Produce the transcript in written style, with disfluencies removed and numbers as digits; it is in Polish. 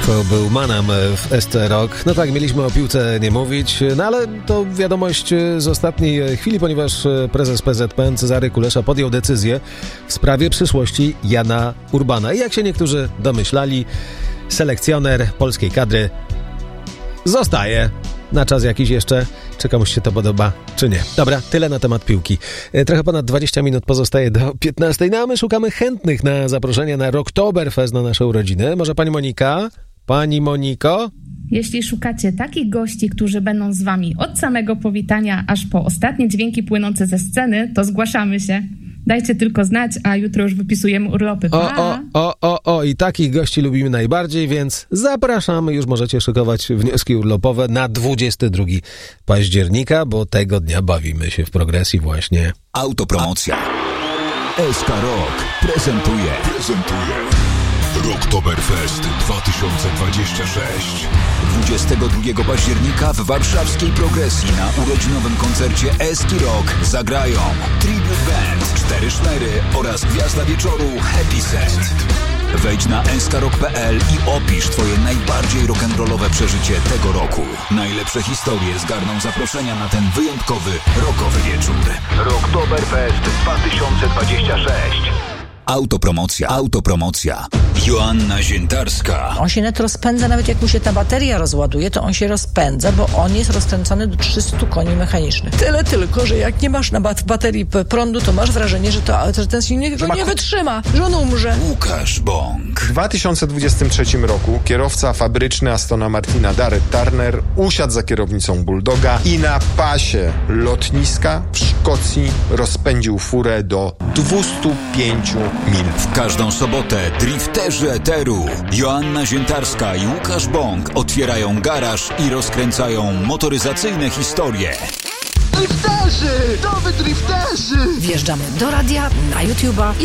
To był Manam w SC Rock. No tak, mieliśmy o piłce nie mówić, no ale to wiadomość z ostatniej chwili, ponieważ prezes PZPN Cezary Kulesza podjął decyzję w sprawie przyszłości Jana Urbana. I jak się niektórzy domyślali, selekcjoner polskiej kadry zostaje na czas jakiś jeszcze. Czy komuś się to podoba, czy nie. Dobra, tyle na temat piłki. Trochę ponad 20 minut pozostaje do 15. No a my szukamy chętnych na zaproszenie na Rocktoberfest na nasze urodziny. Może pani Monika? Pani Moniko? Jeśli szukacie takich gości, którzy będą z wami od samego powitania aż po ostatnie dźwięki płynące ze sceny, to zgłaszamy się. Dajcie tylko znać, a jutro już wypisujemy urlopy. Pa! I takich gości lubimy najbardziej, więc zapraszamy. Już możecie szykować wnioski urlopowe na 22 października, bo tego dnia bawimy się w progresji właśnie. Autopromocja. SK Rock prezentuje Rocktoberfest 2026. 22 października w warszawskiej Progresji na urodzinowym koncercie Eski Rock zagrają Tribute Band, 4 szmery oraz gwiazda wieczoru Happy Set. Wejdź na skrock.pl i opisz twoje najbardziej rock'n'rollowe przeżycie tego roku. Najlepsze historie zgarną zaproszenia na ten wyjątkowy rockowy wieczór. Rocktoberfest 2026. Autopromocja. Joanna Ziętarska. On się net rozpędza, nawet jak mu się ta bateria rozładuje, to on się rozpędza, bo on jest rozkręcony do 300 koni mechanicznych. Tyle tylko, że jak nie masz na baterii prądu, to masz wrażenie, że ten silnik nie wytrzyma, że on umrze. Łukasz Bąk. W 2023 roku kierowca fabryczny Astona Martina Darrell Turner usiadł za kierownicą Bulldoga i na pasie lotniska w Szkocji rozpędził furę do 205 mil. W każdą sobotę drifterzy eteru Joanna Ziętarska i Łukasz Bąk otwierają garaż i rozkręcają motoryzacyjne historie. Drifterzy! Nowy drifterzy! Wjeżdżamy do radia, na YouTube'a